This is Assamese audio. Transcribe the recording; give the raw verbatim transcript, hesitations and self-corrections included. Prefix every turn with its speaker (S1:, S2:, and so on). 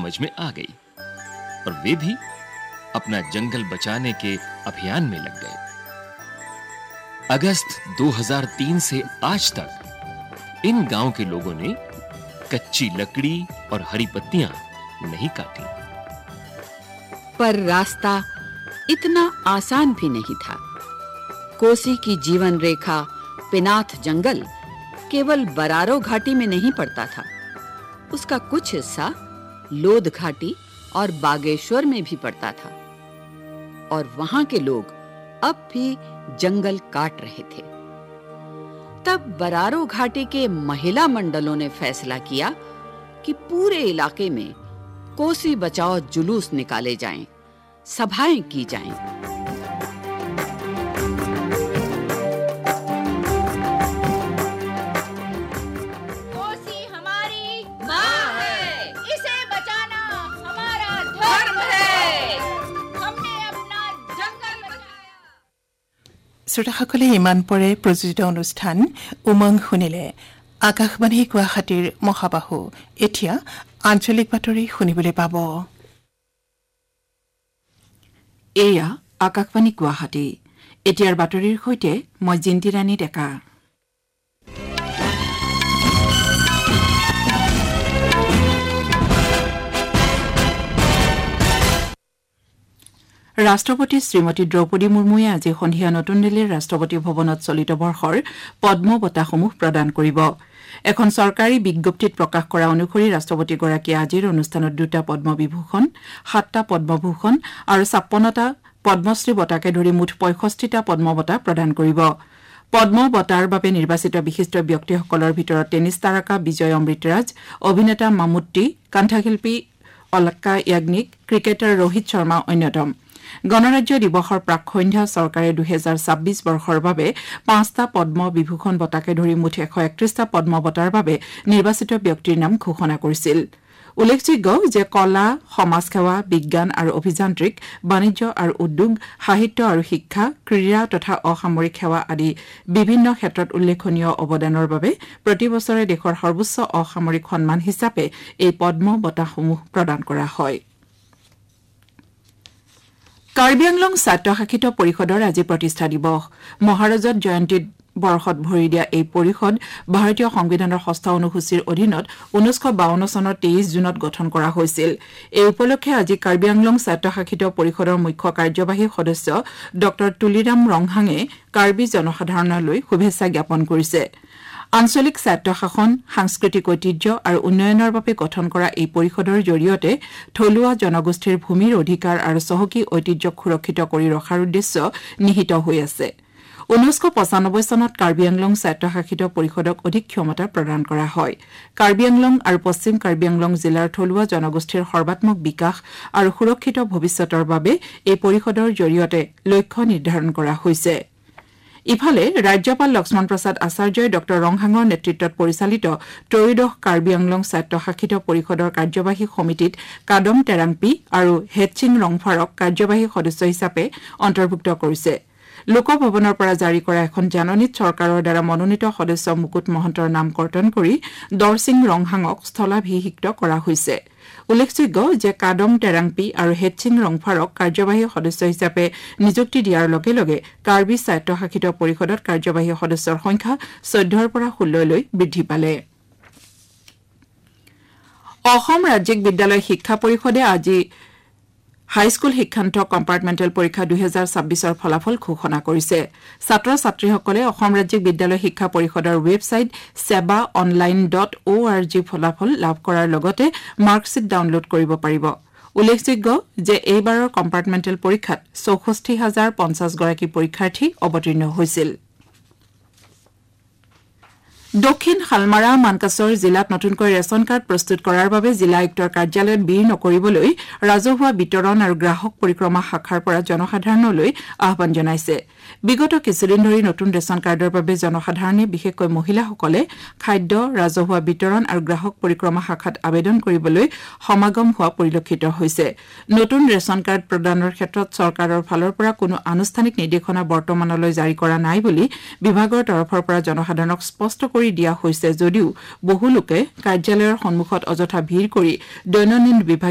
S1: समझ में आ गई और वे भी अपना जंगल बचाने के अभियान में लग गए। अगस्त दो हज़ार तीन से आज तक इन गांव के लोगों ने कच्ची लकड़ी और हरी पत्तियां नहीं काटी।
S2: पर रास्ता इतना आसान भी नहीं था। कोसी की जीवन रेखा पिनाथ जंगल केवल बरारो घाटी में नहीं पड़ता था, उसका कुछ हिस्सा लोध घाटी और बागेश्वर में भी पड़ता था और वहां के लोग अब भी जंगल काट रहे थे। तब बरारो घाटी के महिला मंडलों ने फैसला किया कि पूरे इलाके में कोसी बचाओ जुलूस निकाले जाएं, सभाएं की जाएं।
S3: कोसी हमारी मां है, इसे बचाना हमारा धर्म है। हमने अपना जंगल बचाया।
S4: শ্ৰোতাসকলে ইমান পৰে প্ৰযোজিত অনুষ্ঠান উমং শুনিলে। আকাশবাণী গুৱাহাটীৰ মহাবাহু এতিয়া আঞ্চলিক বাতৰি শুনিবলৈ পাব। এয়া আকাশবাণী গুৱাহাটী। এতিয়াৰ বাতৰিৰ সৈতে মই জিন্তি ৰাণী ডেকা। ৰাষ্ট্ৰপতি শ্ৰীমতী দ্ৰৌপদী মুৰ্মুৱে আজি সন্ধিয়া নতুন দিল্লীৰ ৰাষ্ট্ৰপতি ভৱনত চলিত বৰ্ষৰ পদ্ম বঁটাসমূহ প্ৰদান কৰিব। এখন চৰকাৰী বিজ্ঞপ্তিত প্ৰকাশ কৰা অনুসৰি ৰাষ্ট্ৰপতিগৰাকীয়ে আজিৰ অনুষ্ঠানত দুটা পদ্মবিভূষণ, সাতটা পদ্মভূষণ আৰু ছাপ্পন্নটা পদ্মশ্ৰী বঁটাকে ধৰি মুঠ পঁয়ষষ্ঠিটা পদ্ম বঁটা প্ৰদান কৰিব। পদ্ম বঁটাৰ বাবে নিৰ্বাচিত বিশিষ্ট ব্যক্তিসকলৰ ভিতৰত টেনিছ তাৰকা বিজয় অমৃতৰাজ, অভিনেতা মামুট্টি, কণ্ঠশিল্পী অলকা য়াগনিক, ক্ৰিকেটাৰ ৰোহিত শৰ্মা অন্যতম। গণৰাজ্য দিৱসৰ প্ৰাক সন্ধ্যা চৰকাৰে দুহেজাৰ ছাব্বিছ বৰ্ষৰ বাবে পাঁচটা পদ্ম বিভূষণ বঁটাকে ধৰি মুঠ এশ একত্ৰিশটা পদ্ম বঁটাৰ বাবে নিৰ্বাচিত ব্যক্তিৰ নাম ঘোষণা কৰিছিল। উল্লেখযোগ্য যে কলা, সমাজসেৱা, বিজ্ঞান আৰু অভিযান্ত্ৰিক, বাণিজ্য আৰু উদ্যোগ, সাহিত্য আৰু শিক্ষা, ক্ৰীড়া তথা অসামৰিক সেৱা আদি বিভিন্ন ক্ষেত্ৰত উল্লেখনীয় অৱদানৰ বাবে প্ৰতি বছৰে দেশৰ সৰ্বোচ্চ অসামৰিক সন্মান হিচাপে এই পদ্ম বঁটাসমূহ প্ৰদান কৰা হয়। কাৰ্বি আংলং স্বায়ত্তশাসিত পৰিষদৰ আজি প্ৰতিষ্ঠা দিৱস। মহাৰাজত জয়ন্তী বৰ্ষত ভৰি দিয়া এই পৰিষদ ভাৰতীয় সংবিধানৰ ষষ্ঠ অনুসূচীৰ অধীনত ঊনৈছশ বাৱন্ন চনৰ তেইছ জুনত গঠন কৰা হৈছিল। এই উপলক্ষে আজি কাৰ্বি আংলং স্বায়ত্তশাসিত পৰিষদৰ মুখ্য কাৰ্যবাহী সদস্য ডক্টৰ তুলিৰাম ৰংহাঙে কাৰ্বি জনসাধাৰণলৈ শুভেচ্ছা জ্ঞাপন কৰিছে। আঞ্চলিক স্বায়ত্তশাসন, সাংস্কৃতিক ঐতিহ্য আৰু উন্নয়নৰ বাবে গঠন কৰা এই পৰিষদৰ জৰিয়তে থলুৱা জনগোষ্ঠীৰ ভূমিৰ অধিকাৰ আৰু চহকী ঐতিহ্যক সুৰক্ষিত কৰি ৰখাৰ উদ্দেশ্য নিহিত হৈ আছে। ঊনৈছশ পঁচানব্বৈ চনত কাৰ্বি আংলং স্বায়ত্তশাসিত পৰিষদক অধিক ক্ষমতা প্ৰদান কৰা হয়। কাৰ্বি আংলং আৰু পশ্চিম কাৰ্বি আংলং জিলাৰ থলুৱা জনগোষ্ঠীৰ সৰ্বাত্মক বিকাশ আৰু সুৰক্ষিত ভৱিষ্যতৰ বাবে এই পৰিষদৰ জৰিয়তে লক্ষ্য নিৰ্ধাৰণ কৰা হৈছে। ইফালে ৰাজ্যপাল লক্ষ্মণ প্ৰসাদ আচাৰ্যই ডক্টৰ ৰংহাঙৰ নেতৃত্বত পৰিচালিত ত্ৰয়োদশ কাৰ্বি আংলং স্বায়ত্তশাসিত পৰিষদৰ কাৰ্যবাহী সমিতিত কাদম টেৰাংপি আৰু হেটচিং ৰংফাৰক কাৰ্যবাহী সদস্য হিচাপে অন্তৰ্ভুক্ত কৰিছে। লোকভৱনৰ পৰা জাৰি কৰা এখন জাননীত চৰকাৰৰ দ্বাৰা মনোনীত সদস্য মুকুট মহন্তৰ নাম কৰ্তন কৰি দৰসিং ৰংহাঙক স্থলাভিষিক্ত কৰা হৈছে। উল্লেখযোগ্য যে কাদম টেৰাংপি আৰু হেটচিং ৰংফাৰক কাৰ্যবাহী সদস্য হিচাপে নিযুক্তি দিয়াৰ লগে লগে কাৰ্বি স্বায়ত্তশাসিত পৰিষদত কাৰ্যবাহী সদস্যৰ সংখ্যা চৈধ্যৰ পৰা ষোল্ললৈ বৃদ্ধি পালে। অসম ৰাজ্যিক বিদ্যালয় শিক্ষা পৰিষদে আজি হাইস্কুল শিক্ষান্ত কম্পাৰ্টমেণ্টেল পৰীক্ষা দুহেজাৰ ছাব্বিছৰ ফলাফল ঘোষণা কৰিছে। ছাত্ৰ ছাত্ৰীসকলে অসম ৰাজ্যিক বিদ্যালয় শিক্ষা পৰিষদৰ ৱেবছাইট সেৱা অনলাইন ডট অ' আৰ জি ফলাফল লাভ কৰাৰ লগতে মাৰ্কশ্বিট ডাউনলোড কৰিব পাৰিব। উল্লেখযোগ্য যে এইবাৰৰ কম্পাৰ্টমেণ্টেল পৰীক্ষাত চৌষষ্ঠি হাজাৰ পঞ্চাছ গৰাকী পৰীক্ষাৰ্থী অৱতীৰ্ণ হৈছিল। দক্ষিণ শালমাৰা মানকাছৰ জিলাত নতুনকৈ ৰেচন কাৰ্ড প্ৰস্তুত কৰাৰ বাবে জিলা আয়ুক্তৰ কাৰ্যালয়ত ভিৰ নকৰিবলৈ ৰাজহুৱা বিতৰণ আৰু গ্ৰাহক পৰিক্ৰমা শাখাৰ পৰা জনসাধাৰণলৈ আহ্বান জনাইছে। বিগত কিছুদিন ধৰি নতুন ৰেচন কাৰ্ডৰ বাবে জনসাধাৰণে বিশেষকৈ মহিলাসকলে খাদ্য, ৰাজহুৱা বিতৰণ আৰু গ্ৰাহক পৰিক্ৰমা শাখাত আবেদন কৰিবলৈ সমাগম হোৱা পৰিলক্ষিত হৈছে। নতুন ৰেচন কাৰ্ড প্ৰদানৰ ক্ষেত্ৰত চৰকাৰৰ ফালৰ পৰা কোনো আনুষ্ঠানিক নিৰ্দেশনা বৰ্তমানলৈ জাৰি কৰা নাই বুলি বিভাগৰ তৰফৰ পৰা জনসাধাৰণক স্পষ্ট কৰি দিয়া হৈছে যদিও বহু লোকে কাৰ্যালয়ৰ সন্মুখত অযথা ভিৰ কৰি দৈনন্দিন বিভাগ